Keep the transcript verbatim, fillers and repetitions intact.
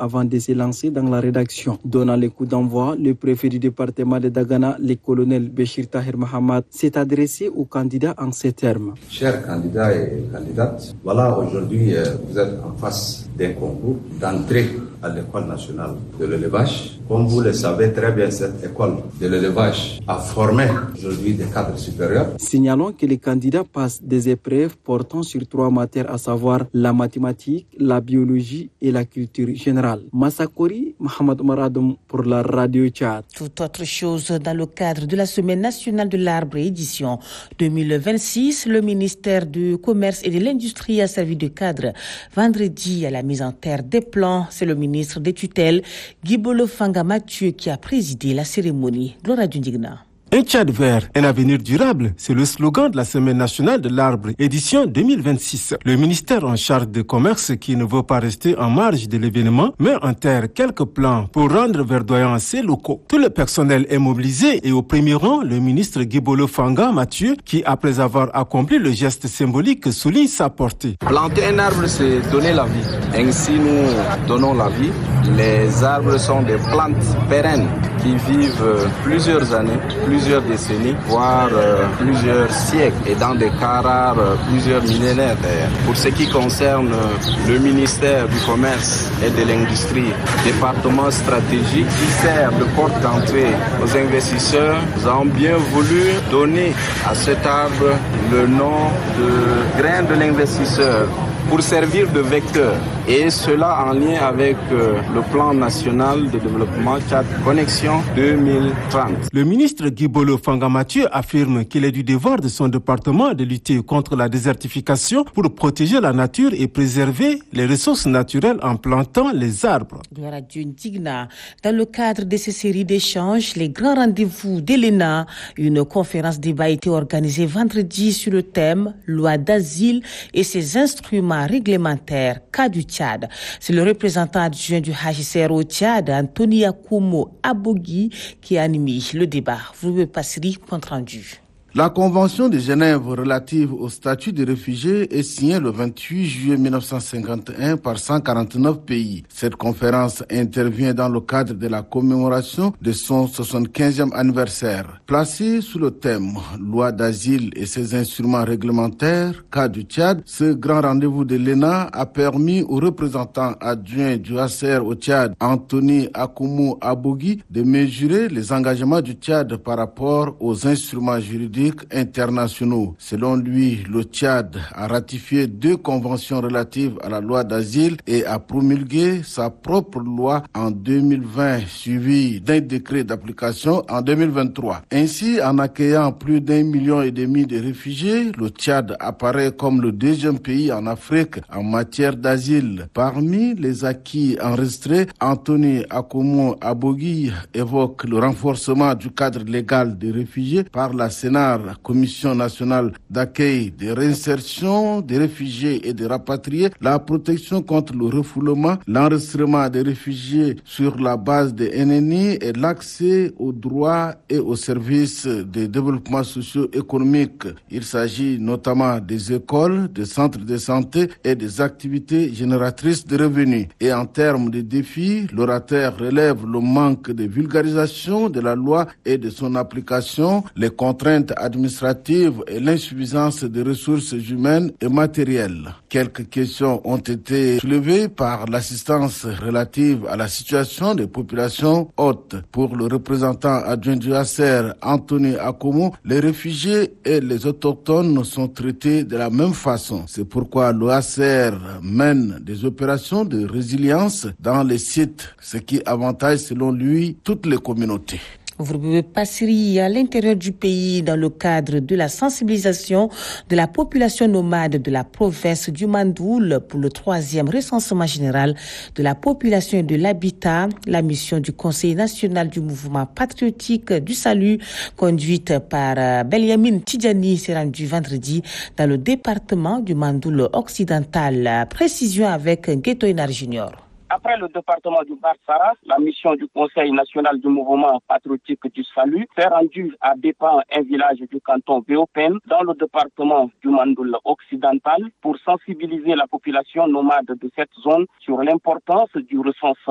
avant de se lancer dans la rédaction. Donnant le coup d'envoi, le préfet du département de Dagana, le colonel Béchir Tahir Mahamad, s'est adressé aux candidats en ces termes. Chers candidats et candidates, voilà, aujourd'hui, euh, vous êtes en face d'un concours d'entrée à l'école nationale de l'élevage. Comme vous le savez très bien, cette école de l'élevage a formé aujourd'hui des cadres supérieurs. Signalons que les candidats passent des épreuves portant sur trois matières, à savoir la mathématique, la biologie et la culture générale. Massakori, Mohamed Maradoum pour la Radio Tchad. Tout autre chose, dans le cadre de la Semaine nationale de l'arbre édition deux mille vingt-six, le ministère du Commerce et de l'Industrie a servi de cadre vendredi à la mise en terre des plans. C'est le ministre des tutelles, Guibolo Fanga Mathieu, qui a présidé la cérémonie. Gloria Dundigna. Un Tchad vert, un avenir durable, c'est le slogan de la Semaine nationale de l'arbre, édition deux mille vingt-six. Le ministère en charge du commerce, qui ne veut pas rester en marge de l'événement, met en terre quelques plans pour rendre verdoyants ces locaux. Tout le personnel est mobilisé et au premier rang, le ministre Guibolo Fanga Mathieu, qui, après avoir accompli le geste symbolique, souligne sa portée. Planter un arbre, c'est donner la vie. Ainsi, nous donnons la vie. Les arbres sont des plantes pérennes qui vivent plusieurs années, plusieurs décennies, voire euh, plusieurs siècles, et dans des cas rares, euh, plusieurs millénaires d'ailleurs. Pour ce qui concerne euh, le ministère du Commerce et de l'Industrie, département stratégique qui sert de porte d'entrée aux investisseurs, nous avons bien voulu donner à cet arbre le nom de grain de l'investisseur pour servir de vecteur, et cela en lien avec euh, le plan national de développement Tchad Connexion deux mille trente. Le ministre Guibolo Fanga Mathieu affirme qu'il est du devoir de son département de lutter contre la désertification pour protéger la nature et préserver les ressources naturelles en plantant les arbres. Gloire à Dieu Digna. Dans le cadre de ces séries d'échanges, les grands rendez-vous d'E L E N A, une conférence débat a été organisée vendredi sur le thème loi d'asile et ses instruments réglementaires, cas du Tchad. C'est le représentant adjoint du H C R au Tchad, Anthony Akumo Abogui, qui a animé le débat. Vous pouvez passer compte rendu. La Convention de Genève relative au statut des réfugiés est signée le vingt-huit juillet mille neuf cent cinquante et un par cent quarante-neuf pays. Cette conférence intervient dans le cadre de la commémoration de son soixante-quinzième anniversaire. Placée sous le thème « Loi d'asile et ses instruments réglementaires, cas du Tchad », ce grand rendez-vous de l'E N A a permis au représentant adjoint du H C R au Tchad, Anthony Akumu Abogui, de mesurer les engagements du Tchad par rapport aux instruments juridiques internationaux. Selon lui, le Tchad a ratifié deux conventions relatives à la loi d'asile et a promulgué sa propre loi en deux mille vingt, suivie d'un décret d'application en deux mille vingt-trois. Ainsi, en accueillant plus d'un million et demi de réfugiés, le Tchad apparaît comme le deuxième pays en Afrique en matière d'asile. Parmi les acquis enregistrés, Anthony Akumu Abogui évoque le renforcement du cadre légal des réfugiés par la Sénat, la Commission nationale d'accueil, de réinsertion des réfugiés et des rapatriés, la protection contre le refoulement, l'enregistrement des réfugiés sur la base des N N I et l'accès aux droits et aux services de développement socio-économique. Il s'agit notamment des écoles, des centres de santé et des activités génératrices de revenus. Et en termes de défis, l'orateur relève le manque de vulgarisation de la loi et de son application, les contraintes administratives et l'insuffisance des ressources humaines et matérielles. Quelques questions ont été soulevées par l'assistance relative à la situation des populations hautes. Pour le représentant adjoint du H C R, Anthony Akumu, les réfugiés et les autochtones sont traités de la même façon. C'est pourquoi le H C R mène des opérations de résilience dans les sites, ce qui avantage selon lui toutes les communautés. Vous pouvez passer à l'intérieur du pays dans le cadre de la sensibilisation de la population nomade de la province du Mandoul pour le troisième recensement général de la population et de l'habitat. La mission du Conseil national du mouvement patriotique du salut, conduite par Benyamin Tidjani, s'est rendue vendredi dans le département du Mandoul occidental. Précision avec Gueto Inar Junior. Après le département du Barsara, la mission du Conseil national du mouvement patriotique du salut s'est rendue à Dépan, un village du canton Béopen, dans le département du Mandoul occidental, pour sensibiliser la population nomade de cette zone sur l'importance du recensement